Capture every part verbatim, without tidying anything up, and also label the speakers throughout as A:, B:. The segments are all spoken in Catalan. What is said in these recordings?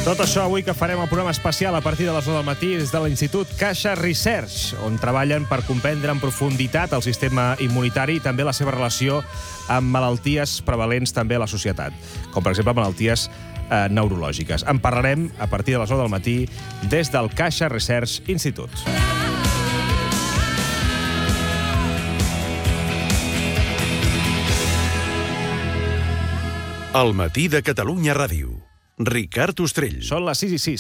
A: Tot això avui que farem el programa especial a partir de les nou del matí des de l'Institut Caixa Research, on treballen per comprendre en profunditat el sistema immunitari i també la seva relació amb malalties prevalents també a la societat, com per exemple malalties eh, neurològiques. En parlarem a partir de les nou del matí des del Caixa Research Institute.
B: El matí de Catalunya Ràdio. Ricard Ostrell.
A: Són les sis i sis.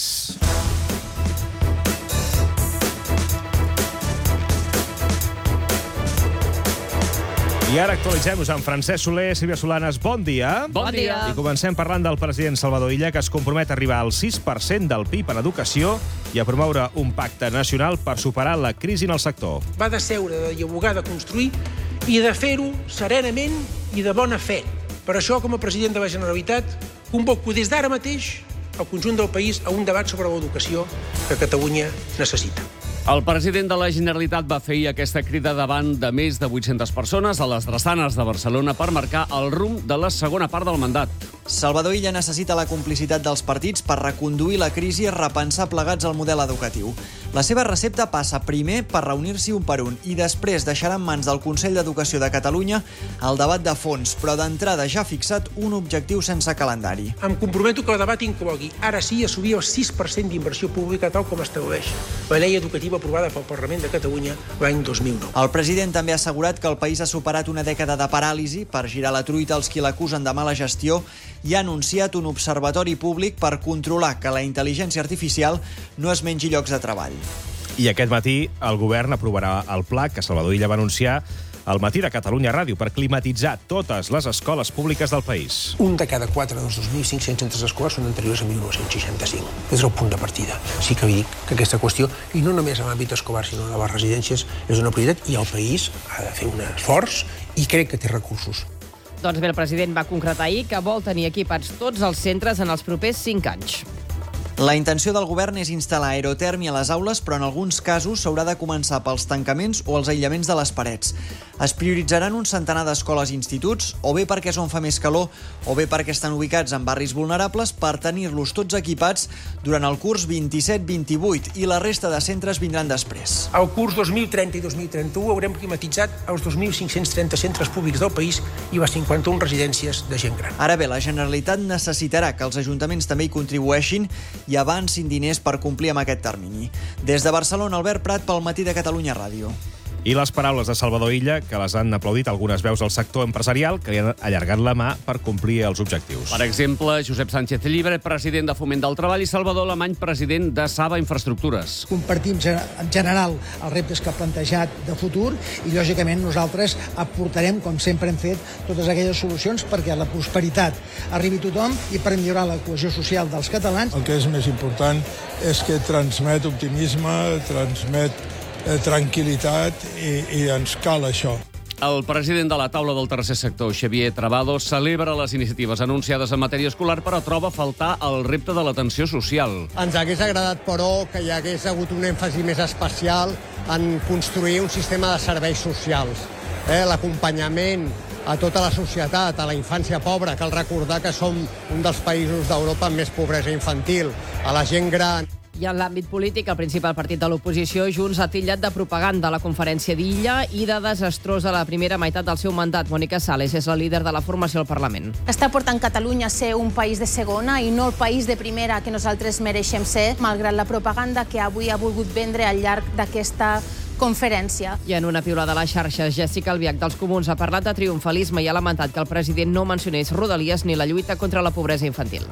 A: I ara actualitzem-nos amb Francesc Soler, Sílvia Solanes. Bon dia.
C: Bon dia.
A: I comencem parlant del president Salvador Illa, que es compromet a arribar al sis per cent del P I B en educació i a promoure un pacte nacional per superar la crisi en el sector.
D: Va de seure, de dialogar, de construir i de fer-ho serenament i de bona fe. Per això, com a president de la Generalitat, convoco des d'ara mateix el conjunt del país a un debat sobre l'educació que Catalunya necessita.
C: El president de la Generalitat va fer aquesta crida davant de més de vuit-centes persones a les drassanes de Barcelona per marcar el rumb de la segona part del mandat.
E: Salvador Illa necessita la complicitat dels partits per reconduir la crisi i repensar plegats el model educatiu. La seva recepta passa primer per reunir-s'hi un per un i després deixarà en mans del Consell d'Educació de Catalunya el debat de fons, però d'entrada ja ha fixat un objectiu sense calendari.
D: Em comprometo que el debat inclogui, ara sí, assolir el sis per cent d'inversió pública tal com estableix la llei educativa aprovada pel Parlament de Catalunya l'any dos mil nou.
E: El president també ha assegurat que el país ha superat una dècada de paràlisi per girar la truita als qui l'acusen de mala gestió i ha anunciat un observatori públic per controlar que la intel·ligència artificial no es mengi llocs de treball.
A: I aquest matí el govern aprovarà el pla que Salvador Illa va anunciar al matí de Catalunya Ràdio per climatitzar totes les escoles públiques del país.
D: Un de cada quatre dels dos mil cinc-cents centres escolars són anteriors a dinou seixanta-cinc. És el punt de partida. Sí que vi dic que aquesta qüestió, i no només en l'àmbit escolar, sinó de les residències, és una prioritat i el país ha de fer un esforç i crec que té recursos.
F: Doncs bé, el president va concretar ahir que vol tenir equipats tots els centres en els propers cinc anys.
E: La intenció del govern és instal·lar aerotèrmia a les aules, però en alguns casos s'haurà de començar pels tancaments o els aïllaments de les parets. Es prioritzaran un centenar d'escoles i instituts, o bé perquè és on fa més calor, o bé perquè estan ubicats en barris vulnerables, per tenir-los tots equipats durant el curs vint-i-set vint-i-vuit, i la resta de centres vindran després.
D: Al curs dos mil trenta i dos mil trenta-u haurem climatitzat els dos mil cinc-cents trenta centres públics del país i les cinquanta-una residències de gent gran.
E: Ara bé, la Generalitat necessitarà que els ajuntaments també hi contribueixin i avancin diners per complir amb aquest termini. Des de Barcelona, Albert Prat, pel matí de Catalunya Ràdio.
A: I les paraules de Salvador Illa, que les han aplaudit algunes veus del sector empresarial, que li han allargat la mà per complir els objectius.
C: Per exemple, Josep Sánchez Llibre, president de Foment del Treball, i Salvador Alemany, president de Saba Infraestructures.
G: Compartim en general els reptes que ha plantejat de futur i, lògicament, nosaltres aportarem, com sempre hem fet, totes aquelles solucions perquè la prosperitat arribi a tothom i per millorar la cohesió social dels catalans.
H: El que és més important és que transmet optimisme, transmet eh, tranquil·litat i, i ens cal això.
C: El president de la taula del tercer sector, Xavier Trabado, celebra les iniciatives anunciades en matèria escolar, però troba a faltar el repte de l'atenció social.
I: Ens hagués agradat, però, que hi hagués hagut un èmfasi més especial en construir un sistema de serveis socials. Eh, l'acompanyament a tota la societat, a la infància pobra. Cal recordar que som un dels països d'Europa amb més pobresa infantil, a la gent gran.
F: I en l'àmbit polític, el principal partit de l'oposició, Junts, ha titllat de propaganda la conferència d'Illa i de desastrosa la primera meitat del seu mandat. Mònica Sales és la líder de la formació al Parlament.
J: Està portant Catalunya a ser un país de segona i no el país de primera que nosaltres mereixem ser, malgrat la propaganda que avui ha volgut vendre al llarg d'aquesta conferència.
F: I en una piulada a les xarxes, Jessica Albiach dels Comuns ha parlat de triomfalisme i ha lamentat que el president no mencionés Rodalies ni la lluita contra la pobresa infantil.